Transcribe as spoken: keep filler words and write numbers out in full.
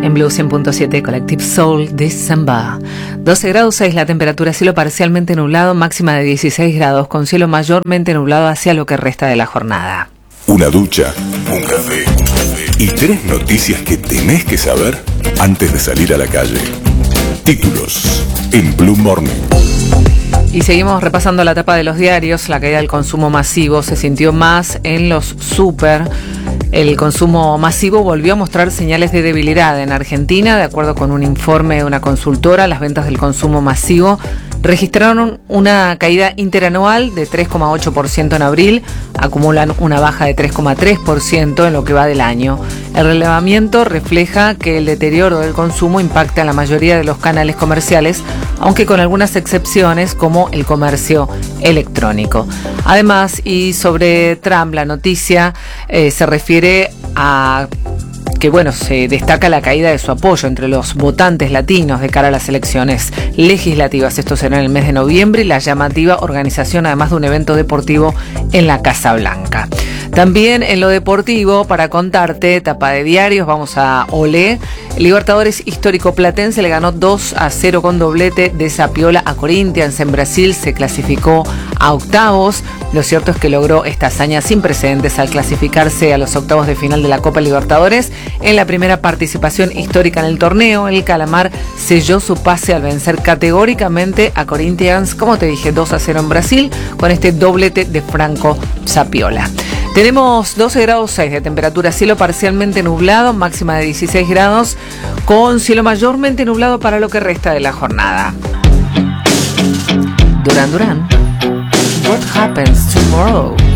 En Blue cien punto siete, Collective Soul, December. doce grados seis la temperatura, cielo parcialmente nublado, máxima de dieciséis grados, con cielo mayormente nublado hacia lo que resta de la jornada. Una ducha, un café y tres noticias que tenés que saber antes de salir a la calle. Títulos en Blue Morning. Y seguimos repasando la tapa de los diarios. La caída del consumo masivo se sintió más en los súper. El consumo masivo volvió a mostrar señales de debilidad en Argentina. De acuerdo con un informe de una consultora, las ventas del consumo masivo registraron una caída interanual de tres coma ocho por ciento en abril, acumulan una baja de tres coma tres por ciento en lo que va del año. El relevamiento refleja que el deterioro del consumo impacta en la mayoría de los canales comerciales, aunque con algunas excepciones como el comercio electrónico. Además, y sobre Trump, la noticia eh, se refiere a que bueno, se destaca la caída de su apoyo entre los votantes latinos de cara a las elecciones legislativas. Esto será en el mes de noviembre y la llamativa organización además de un evento deportivo en la Casa Blanca. También en lo deportivo, para contarte, tapa de diarios, vamos a Olé. Libertadores histórico platense le ganó dos a cero con doblete de Zapiola a Corinthians. En Brasil se clasificó a octavos. Lo cierto es que logró esta hazaña sin precedentes al clasificarse a los octavos de final de la Copa Libertadores. En la primera participación histórica en el torneo, el Calamar selló su pase al vencer categóricamente a Corinthians, como te dije, dos a cero en Brasil, con este doblete de Franco Zapiola. Tenemos doce grados seis de temperatura, cielo parcialmente nublado, máxima de dieciséis grados, con cielo mayormente nublado para lo que resta de la jornada. Duran Duran, What Happens Tomorrow.